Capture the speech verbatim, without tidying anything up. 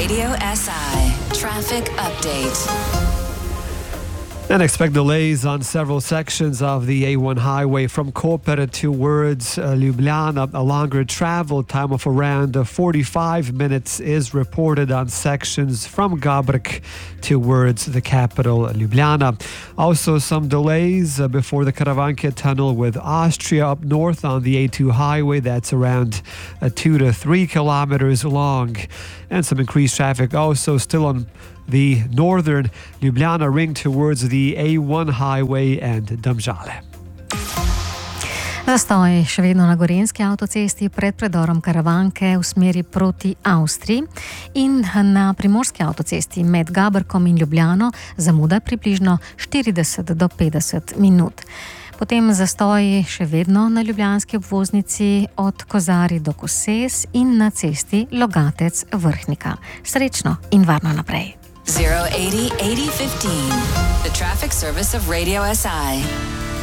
Radio S I traffic update. And expect delays on several sections of the A one highway from Koper towards uh, Ljubljana. A longer travel time of around uh, forty-five minutes is reported on sections from Gabrek towards the capital, Ljubljana. Also some delays uh, before the Karavanke tunnel with Austria up north on the A two highway. That's around uh, two to three kilometers long. And some increased traffic also still on the northern Ljubljana ring towards the A one highway and Domžale. Zastoj še vedno na Gorenjski avtocesti pred predorom Karavanke v smeri proti Avstriji in na Primorski avtocesti med Gabrkom in Ljubljano zamuda približno štirideset do petdeset minut. Potem zastoj še vedno na ljubljanski obvoznici od Kozarij do Koses in na cesti Logatec Vrhnika. Srečno in varno naprej. zero eighty eighty fifteen, the traffic service of Radio S I.